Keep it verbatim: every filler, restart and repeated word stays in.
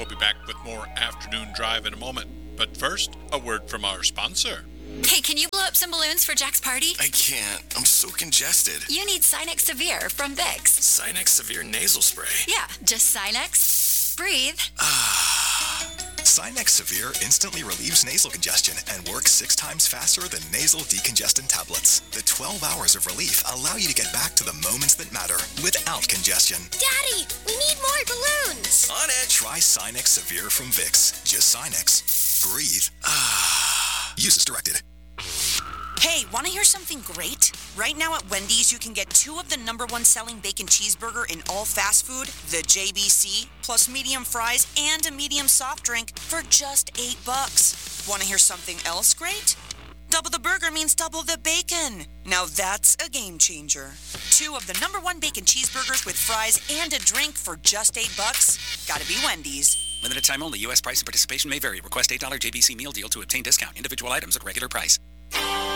We'll be back with more Afternoon Drive in a moment. But first, a word from our sponsor. Hey, can you blow up some balloons for Jack's party? I can't. I'm so congested. You need Sinex Severe from Vicks. Sinex Severe Nasal Spray? Yeah, just Sinex. Breathe. Ah. Sinex Severe instantly relieves nasal congestion and works six times faster than nasal decongestant tablets. The twelve hours of relief allow you to get back to the moments that matter without congestion. Daddy, we need more balloons. On it. Try Sinex Severe from Vicks. Just Sinex. Breathe. Ah. Use as directed. Hey, want to hear something great? Right now at Wendy's, you can get two of the number one selling bacon cheeseburger in all fast food, the J B C, plus medium fries and a medium soft drink for just eight bucks. Want to hear something else great? Double the burger means double the bacon. Now that's a game changer. Two of the number one bacon cheeseburgers with fries and a drink for just eight bucks. Gotta be Wendy's. Limited time only. U S price and participation may vary. Request eight dollars J B C meal deal to obtain discount. Individual items at regular price.